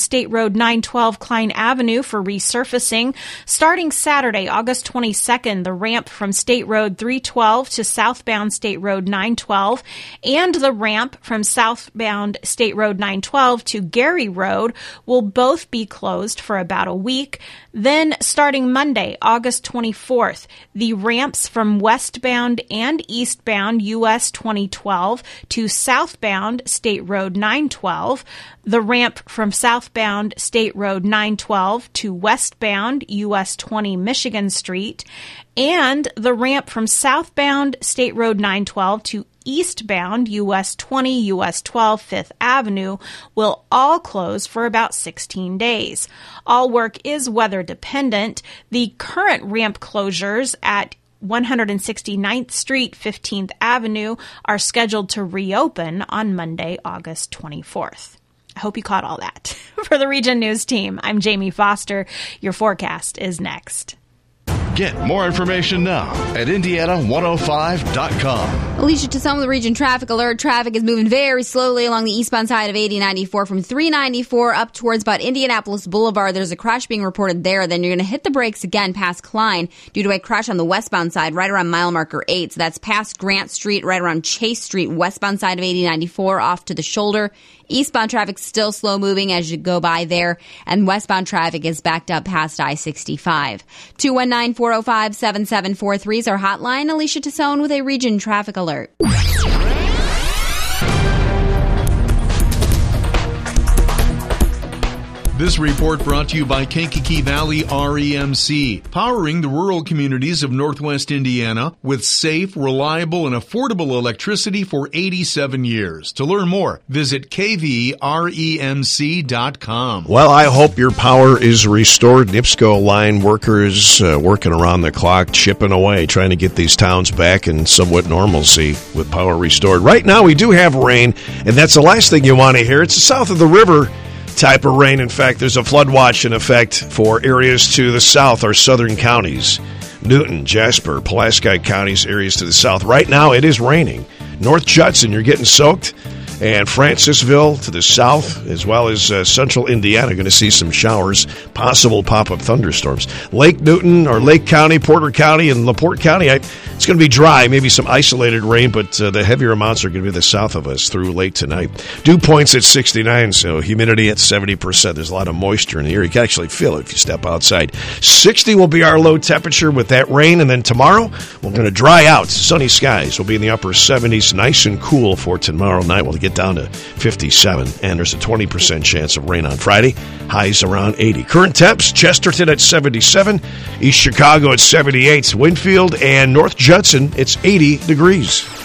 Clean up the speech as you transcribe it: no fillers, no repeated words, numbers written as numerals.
State Road 912 Klein Avenue for resurfacing. Starting Saturday, August 22nd, the ramp from State Road 312 to southbound State Road 912 and the ramp from southbound State Road 912 to Gary Road will both be closed for about a week. Then, starting Monday, August 24th, the ramps from westbound and eastbound US 2012 to southbound State Road 912, the ramp from southbound State Road 912 to westbound US 20 Michigan Street, and the ramp from southbound State Road 912 to eastbound US 20, US 12 Fifth Avenue will all close for about 16 days. All work is weather dependent. The current ramp closures at 169th Street, 15th Avenue are scheduled to reopen on Monday, August 24th. I hope you caught all that. For the Region News team, I'm Jamie Foster. Your forecast is next. Get more information now at Indiana105.com. Alicia Tassone with the Region Traffic Alert. Traffic is moving very slowly along the eastbound side of 8094 from 394 up towards about Indianapolis Boulevard. There's a crash being reported there. Then you're going to hit the brakes again past Klein due to a crash on the westbound side right around mile marker 8. So that's past Grant Street, right around Chase Street, westbound side of 8094 off to the shoulder. Eastbound traffic still slow moving as you go by there, and westbound traffic is backed up past I-65. 219-405-7743 is our hotline. Alicia Tassone with a Region Traffic Alert. This report brought to you by Kankakee Valley REMC, powering the rural communities of Northwest Indiana with safe, reliable, and affordable electricity for 87 years. To learn more, visit kvremc.com. Well, I hope your power is restored. NIPSCO line workers working around the clock, chipping away, trying to get these towns back in somewhat normalcy with power restored. Right now, we do have rain, and that's the last thing you want to hear. It's the south of the river type of rain. In fact, there's a flood watch in effect for areas to the south, our southern counties. Newton, Jasper, Pulaski counties, areas to the south. Right now, it is raining. North Judson, you're getting soaked. And Francisville to the south, as well as central Indiana, going to see some showers, possible pop-up thunderstorms. Lake Newton or Lake County, Porter County, and LaPorte County, it's going to be dry, maybe some isolated rain, but the heavier amounts are going to be the south of us through late tonight. Dew points at 69, so humidity at 70%. There's a lot of moisture in the air. You can actually feel it if you step outside. 60 will be our low temperature with that rain, and then tomorrow, we're going to dry out. Sunny skies will be in the upper 70s, nice and cool for tomorrow night. We'll get down to 57, and there's a 20% chance of rain on Friday. Highs around 80. Current temps, Chesterton at 77, East Chicago at 78, Winfield and North Judson, it's 80 degrees.